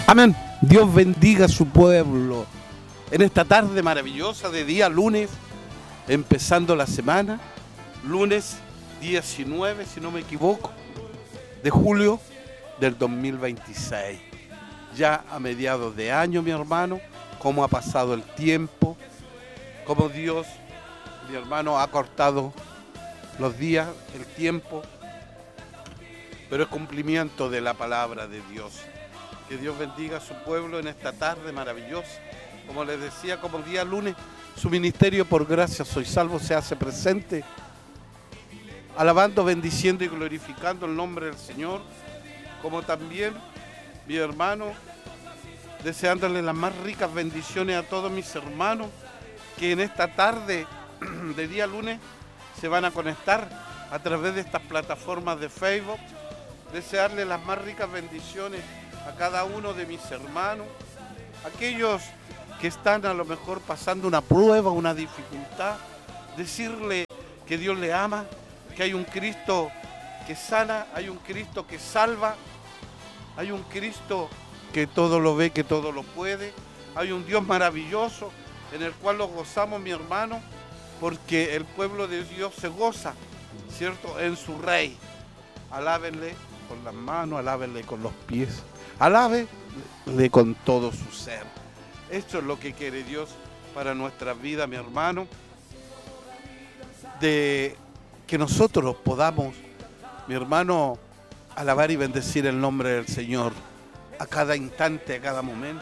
Amén. Dios bendiga a su pueblo en esta tarde maravillosa de día lunes, empezando la semana, lunes 19, si no me equivoco, de julio del 2026. Ya a mediados de año, mi hermano, cómo ha pasado el tiempo, cómo Dios, mi hermano, ha cortado los días, el tiempo, pero es cumplimiento de la palabra de Dios. Que Dios bendiga a su pueblo en esta tarde maravillosa. Como les decía, como día lunes, su ministerio por gracia soy salvo se hace presente, alabando, bendiciendo y glorificando el nombre del Señor, como también, mi hermano, deseándole las más ricas bendiciones a todos mis hermanos que en esta tarde de día lunes se van a conectar a través de estas plataformas de Facebook. Desearle las más ricas bendiciones a cada uno de mis hermanos, aquellos que están a lo mejor pasando una prueba, una dificultad, decirle que Dios le ama, que hay un Cristo que sana, hay un Cristo que salva, hay un Cristo que todo lo ve, que todo lo puede, hay un Dios maravilloso en el cual los gozamos, mi hermano, porque el pueblo de Dios se goza, ¿cierto?, en su Rey. Alábenle con las manos, alábenle con los pies, alábenle con todo su ser. Esto es lo que quiere Dios para nuestra vida, mi hermano, de que nosotros podamos, mi hermano, alabar y bendecir el nombre del Señor a cada instante, a cada momento.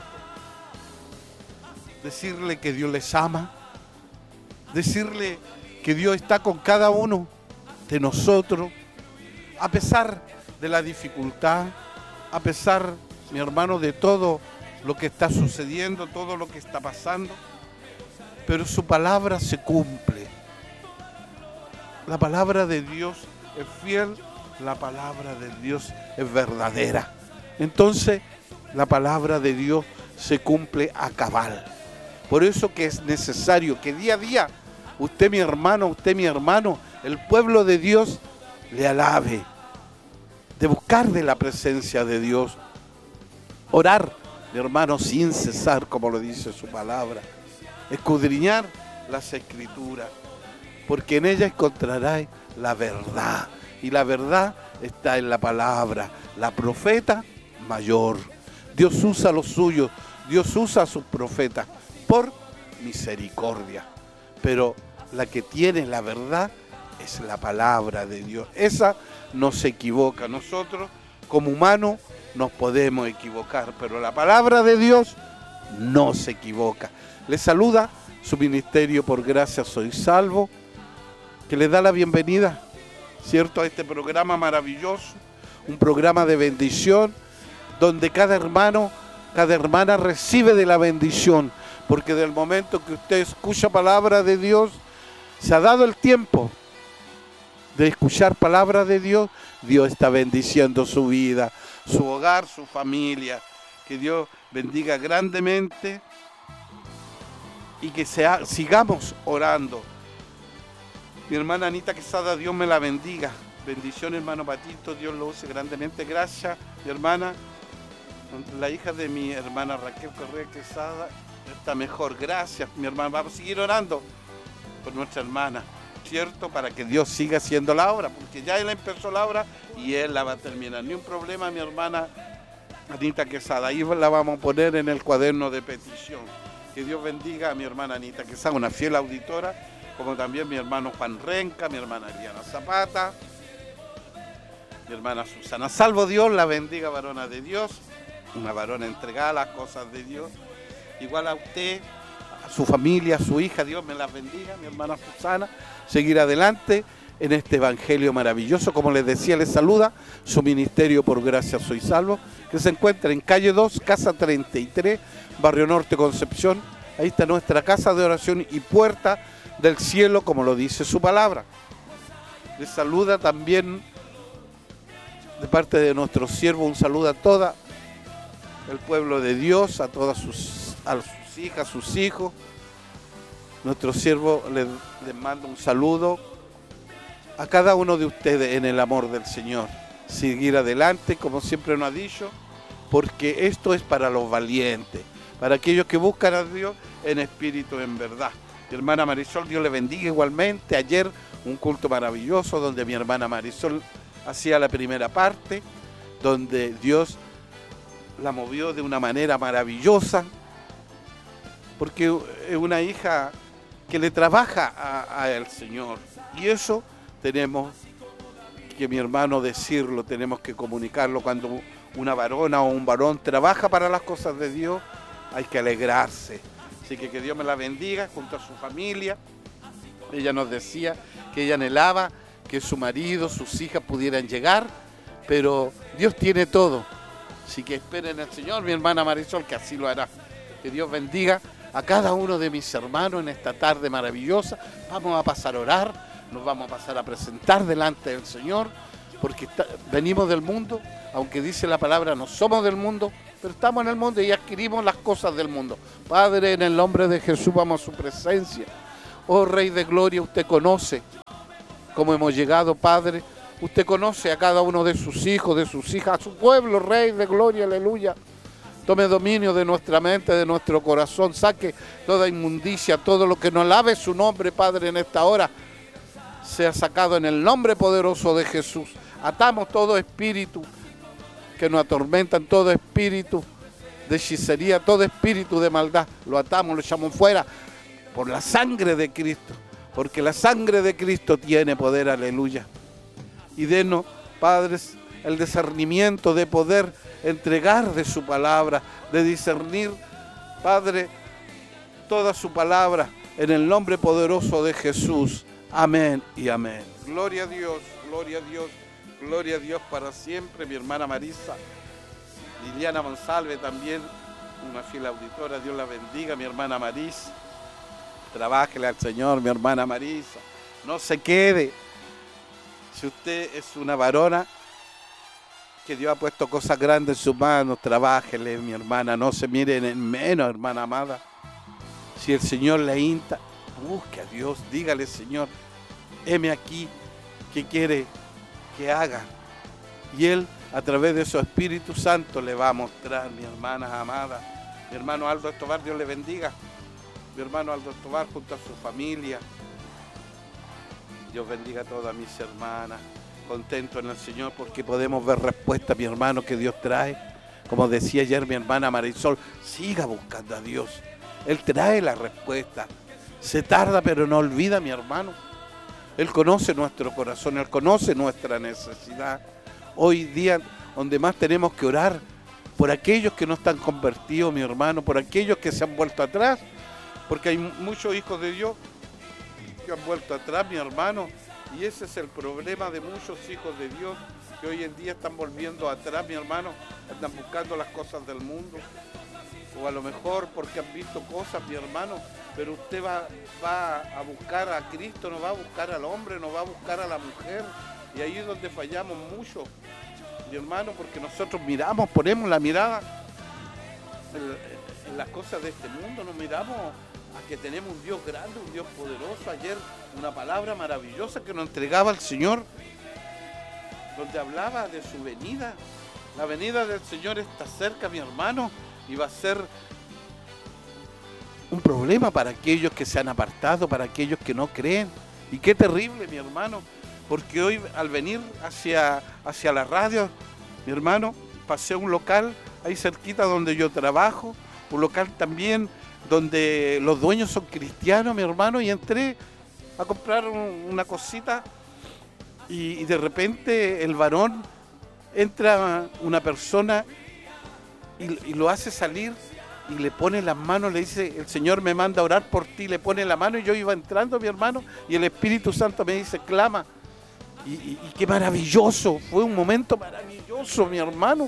Decirle que Dios les ama, decirle que Dios está con cada uno de nosotros, a pesar de la dificultad, a pesar, mi hermano, de todo lo que está sucediendo, todo lo que está pasando, pero su palabra se cumple. La palabra de Dios es fiel, la palabra de Dios es verdadera. Entonces, la palabra de Dios se cumple a cabal. Por eso que es necesario que día a día, usted mi hermano, el pueblo de Dios le alabe, de buscar de la presencia de Dios, orar, mi hermano, sin cesar, como lo dice su palabra, escudriñar las Escrituras, porque en ellas encontrarás la verdad, y la verdad está en la palabra, la profeta mayor. Dios usa a los suyos, Dios usa a sus profetas por misericordia, pero la que tiene la verdad es la palabra de Dios. Esa no se equivoca. Nosotros, como humanos, nos podemos equivocar, pero la palabra de Dios no se equivoca. Les saluda su ministerio por gracia soy salvo, que les da la bienvenida, ¿cierto?, a este programa maravilloso, un programa de bendición, donde cada hermano, cada hermana recibe de la bendición, porque del momento que usted escucha palabra de Dios, se ha dado el tiempo de escuchar palabra de Dios, Dios está bendiciendo su vida, su hogar, su familia. Que Dios bendiga grandemente y que sigamos orando. Mi hermana Anita Quesada, Dios me la bendiga. Bendición, hermano Patito, Dios lo use grandemente. Gracias, mi hermana. La hija de mi hermana Raquel Correa Quesada está mejor. Gracias, mi hermana. Vamos a seguir orando por nuestra hermana, ¿cierto? Para que Dios siga haciendo la obra, porque ya Él empezó la obra y Él la va a terminar. Ni un problema, mi hermana Anita Quesada. Ahí la vamos a poner en el cuaderno de petición. Que Dios bendiga a mi hermana Anita Quesada, una fiel auditora, como también mi hermano Juan Renca, mi hermana Eliana Zapata, mi hermana Susana. Salvo Dios, la bendiga, varona de Dios, una varona entregada a las cosas de Dios. Igual a usted, a su familia, a su hija, Dios me las bendiga, mi hermana Susana, seguir adelante en este evangelio maravilloso. Como les decía, les saluda su ministerio por gracia soy salvo, que se encuentra en calle 2, casa 33, Barrio Norte, Concepción. Ahí está nuestra casa de oración y puerta del cielo, como lo dice su palabra. Les saluda también de parte de nuestro siervo, un saludo a toda el pueblo de Dios, a todas sus hijas, sus hijos. Nuestro siervo les manda un saludo a cada uno de ustedes en el amor del Señor. Seguir adelante, como siempre nos ha dicho, porque esto es para los valientes, para aquellos que buscan a Dios en espíritu, en verdad. Mi hermana Marisol, Dios le bendiga igualmente. Ayer un culto maravilloso donde mi hermana Marisol hacía la primera parte, donde Dios la movió de una manera maravillosa, porque es una hija que le trabaja al Señor. Y eso tenemos que, mi hermano, decirlo, tenemos que comunicarlo. Cuando una varona o un varón trabaja para las cosas de Dios, hay que alegrarse. Así que Dios me la bendiga junto a su familia. Ella nos decía que ella anhelaba que su marido, sus hijas pudieran llegar, pero Dios tiene todo. Así que esperen al Señor, mi hermana Marisol, que así lo hará. Que Dios bendiga a cada uno de mis hermanos en esta tarde maravillosa. Vamos a pasar a orar, nos vamos a pasar a presentar delante del Señor, porque venimos del mundo, aunque dice la palabra, no somos del mundo, pero estamos en el mundo y adquirimos las cosas del mundo. Padre, en el nombre de Jesús vamos a su presencia. Oh Rey de Gloria, usted conoce cómo hemos llegado, Padre. Usted conoce a cada uno de sus hijos, de sus hijas, a su pueblo, Rey de Gloria, aleluya. Tome dominio de nuestra mente, de nuestro corazón. Saque toda inmundicia, todo lo que no lave su nombre, Padre, en esta hora. Sea sacado en el nombre poderoso de Jesús. Atamos todo espíritu que nos atormentan, todo espíritu de hechicería, todo espíritu de maldad. Lo atamos, lo echamos fuera por la sangre de Cristo. Porque la sangre de Cristo tiene poder, aleluya. Y denos, padres, el discernimiento de poder entregar de su palabra, de discernir, Padre, toda su palabra, en el nombre poderoso de Jesús. Amén y amén. Gloria a Dios, gloria a Dios, gloria a Dios para siempre. Mi hermana Marisa, Liliana Monsalve también, una fiel auditora, Dios la bendiga. Mi hermana Marisa, trabájele al Señor, mi hermana Marisa, no se quede. Si usted es una varona que Dios ha puesto cosas grandes en sus manos, trabájele, mi hermana, no se miren en menos, hermana amada. Si el Señor le insta, busque a Dios, dígale, Señor, heme aquí, ¿qué quiere que haga? Y Él, a través de su Espíritu Santo, le va a mostrar, mi hermana amada. Mi hermano Aldo Escobar, Dios le bendiga. Mi hermano Aldo Escobar junto a su familia. Dios bendiga a todas mis hermanas. Contento en el Señor porque podemos ver respuesta, mi hermano, que Dios trae. Como decía ayer mi hermana Marisol, siga buscando a Dios. Él trae la respuesta. Se tarda, pero no olvida, mi hermano. Él conoce nuestro corazón, Él conoce nuestra necesidad. Hoy día, donde más tenemos que orar por aquellos que no están convertidos, mi hermano, por aquellos que se han vuelto atrás, porque hay muchos hijos de Dios que han vuelto atrás, mi hermano, y ese es el problema de muchos hijos de Dios que hoy en día están volviendo atrás, mi hermano, están buscando las cosas del mundo, o a lo mejor porque han visto cosas, mi hermano, pero usted va a buscar a Cristo, no va a buscar al hombre, no va a buscar a la mujer, y ahí es donde fallamos mucho, mi hermano, porque nosotros miramos, ponemos la mirada en las cosas de este mundo, no miramos a que tenemos un Dios grande, un Dios poderoso. Ayer una palabra maravillosa que nos entregaba el Señor, donde hablaba de su venida. La venida del Señor está cerca, mi hermano, y va a ser un problema para aquellos que se han apartado, para aquellos que no creen. Y qué terrible, mi hermano, porque hoy al venir hacia la radio, mi hermano, pasé a un local ahí cerquita donde yo trabajo, un local también donde los dueños son cristianos, mi hermano, y entré a comprar una cosita y de repente el varón, entra una persona y lo hace salir y le pone las manos, le dice, el Señor me manda a orar por ti, le pone la mano y yo iba entrando, mi hermano, y el Espíritu Santo me dice, clama. Y qué maravilloso, fue un momento maravilloso, mi hermano.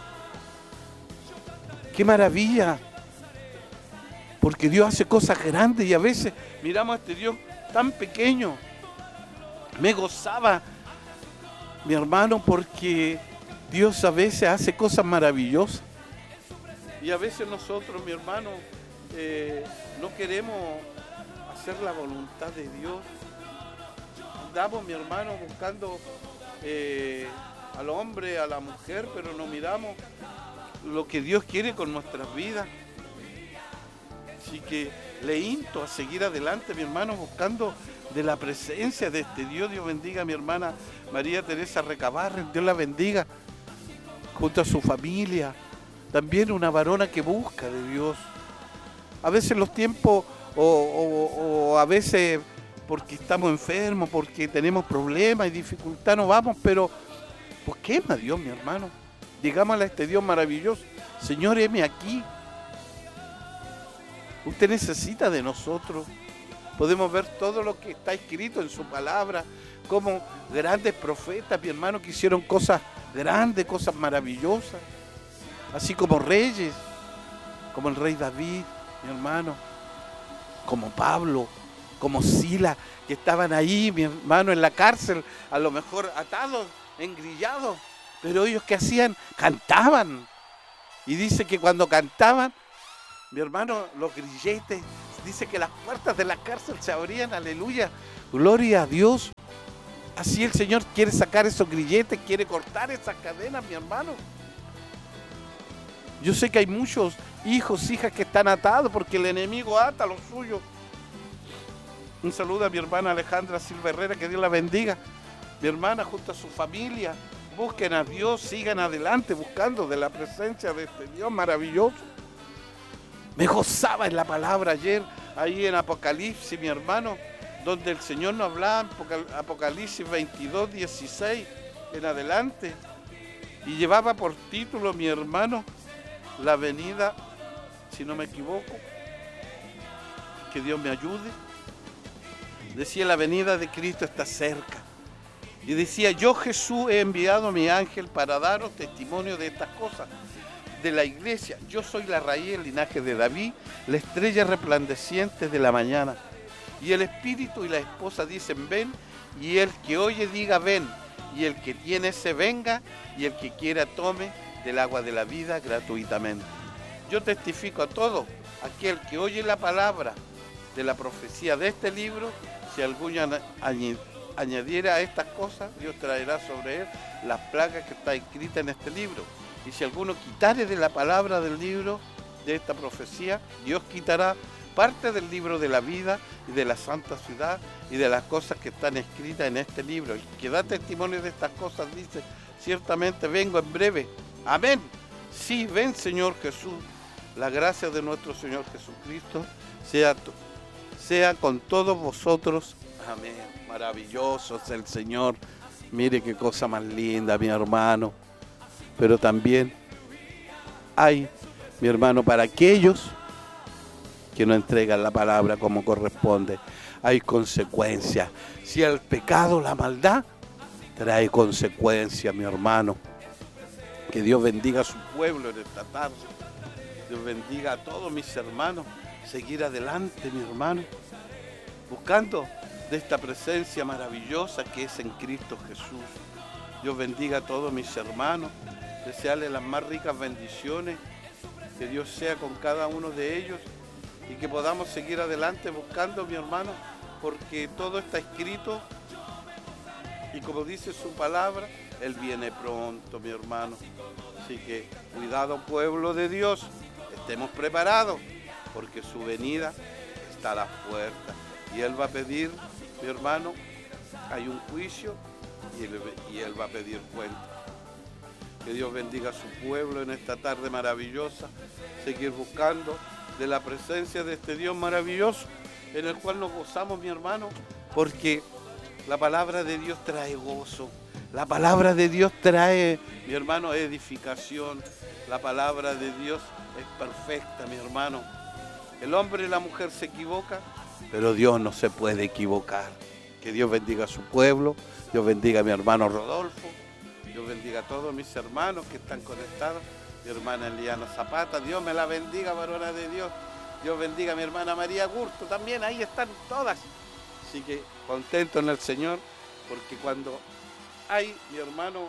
Qué maravilla. Porque Dios hace cosas grandes y a veces miramos a este Dios tan pequeño. Me gozaba, mi hermano, porque Dios a veces hace cosas maravillosas. Y a veces nosotros, mi hermano, no queremos hacer la voluntad de Dios. Andamos, mi hermano, buscando al hombre, a la mujer, pero no miramos lo que Dios quiere con nuestras vidas. Así que le insto a seguir adelante, mi hermano, buscando de la presencia de este Dios. Dios bendiga a mi hermana María Teresa Recabarren, Dios la bendiga, junto a su familia. También una varona que busca de Dios. A veces los tiempos, o a veces porque estamos enfermos, porque tenemos problemas y dificultad, no vamos, pero busquemos a Dios, mi hermano. Digámosle a este Dios maravilloso: Señor, heme aquí. Usted necesita de nosotros. Podemos ver todo lo que está escrito en su palabra, como grandes profetas, mi hermano, que hicieron cosas grandes, cosas maravillosas, así como reyes, como el rey David, mi hermano, como Pablo, como Sila, que estaban ahí, mi hermano, en la cárcel, a lo mejor atados, engrillados, pero ellos ¿qué hacían? Cantaban. Y dice que cuando cantaban, mi hermano, los grilletes, dice que las puertas de la cárcel se abrían, aleluya, gloria a Dios. Así el Señor quiere sacar esos grilletes, quiere cortar esas cadenas, mi hermano. Yo sé que hay muchos hijos, hijas que están atados porque el enemigo ata lo suyo. Un saludo a mi hermana Alejandra Silva Herrera, que Dios la bendiga. Mi hermana junto a su familia, busquen a Dios, sigan adelante buscando de la presencia de este Dios maravilloso. Me gozaba en la palabra ayer, ahí en Apocalipsis, mi hermano, donde el Señor nos hablaba en Apocalipsis 22, 16 en adelante. Y llevaba por título, mi hermano, la venida, si no me equivoco, que Dios me ayude. Decía: la venida de Cristo está cerca. Y decía: yo, Jesús, he enviado a mi ángel para daros testimonio de estas cosas de la iglesia. Yo soy la raíz del linaje de David, la estrella resplandeciente de la mañana. Y el espíritu y la esposa dicen: ven, y el que oye diga: ven, y el que tiene se venga, y el que quiera tome del agua de la vida gratuitamente. Yo testifico a todo aquel que oye la palabra de la profecía de este libro, si alguno añadiera a estas cosas, Dios traerá sobre él las plagas que está escrita en este libro. Y si alguno quitare de la palabra del libro de esta profecía, Dios quitará parte del libro de la vida y de la santa ciudad y de las cosas que están escritas en este libro. El que da testimonio de estas cosas dice: ciertamente vengo en breve. Amén. Sí, ven, Señor Jesús. La gracia de nuestro Señor Jesucristo sea con todos vosotros. Amén. Maravilloso es el Señor. Mire qué cosa más linda, mi hermano. Pero también hay, mi hermano, para aquellos que no entregan la palabra como corresponde, hay consecuencias. Si el pecado, la maldad, trae consecuencias, mi hermano. Que Dios bendiga a su pueblo en esta tarde. Dios bendiga a todos mis hermanos. Seguir adelante, mi hermano, buscando de esta presencia maravillosa que es en Cristo Jesús. Dios bendiga a todos mis hermanos. Desearles las más ricas bendiciones. Que Dios sea con cada uno de ellos. Y que podamos seguir adelante buscando, mi hermano, porque todo está escrito. Y como dice su palabra, Él viene pronto, mi hermano. Así que cuidado, pueblo de Dios, estemos preparados, porque su venida está a las puertas. Y Él va a pedir, mi hermano, hay un juicio y Él va a pedir cuenta. Que Dios bendiga a su pueblo en esta tarde maravillosa. Seguir buscando de la presencia de este Dios maravilloso, en el cual nos gozamos, mi hermano, porque la palabra de Dios trae gozo. La palabra de Dios trae, mi hermano, edificación. La palabra de Dios es perfecta, mi hermano. El hombre y la mujer se equivocan, pero Dios no se puede equivocar. Que Dios bendiga a su pueblo. Dios bendiga a mi hermano Rodolfo. Dios bendiga a todos mis hermanos que están conectados. Mi hermana Eliana Zapata, Dios me la bendiga, varona de Dios. Dios bendiga a mi hermana María Gurto, también ahí están todas. Así que contento en el Señor, porque cuando hay, mi hermano,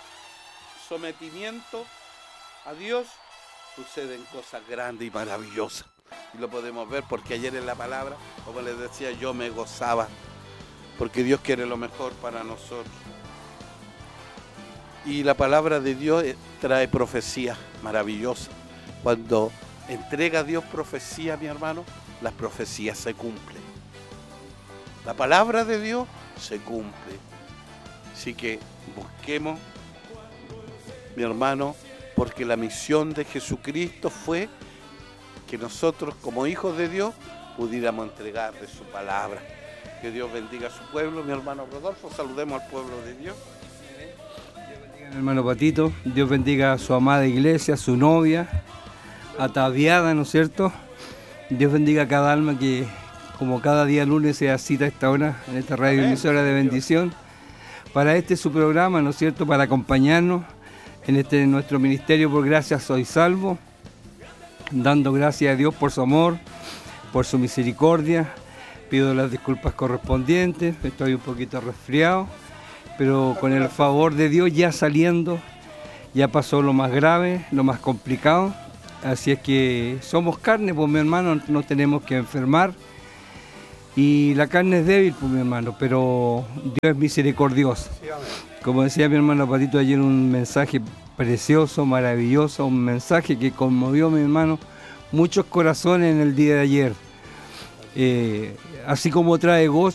sometimiento a Dios, suceden cosas grandes y maravillosas. Y lo podemos ver porque ayer en la palabra, como les decía, yo me gozaba, porque Dios quiere lo mejor para nosotros. Y la palabra de Dios trae profecía maravillosa. Cuando entrega a Dios profecía, mi hermano, las profecías se cumplen. La palabra de Dios se cumple. Así que busquemos, mi hermano, porque la misión de Jesucristo fue que nosotros como hijos de Dios pudiéramos entregar de su palabra. Que Dios bendiga a su pueblo, mi hermano Rodolfo. Saludemos al pueblo de Dios. Dios bendiga, mi hermano Patito. Dios bendiga a su amada iglesia, a su novia, ataviada, ¿no es cierto? Dios bendiga a cada alma que, como cada día lunes, se cita a esta hora en esta radio emisora de bendición. Para su programa, ¿no es cierto? Para acompañarnos en nuestro ministerio por gracia soy salvo, dando gracias a Dios por su amor, por su misericordia. Pido las disculpas correspondientes, estoy un poquito resfriado, pero con el favor de Dios ya saliendo, ya pasó lo más grave, lo más complicado. Así es que somos carne, pues mi hermano, no tenemos que enfermar. Y la carne es débil, pues mi hermano, pero Dios es misericordioso. Como decía mi hermano Patito ayer, un mensaje precioso, maravilloso, un mensaje que conmovió, mi hermano, muchos corazones en el día de ayer. Así como trae gozo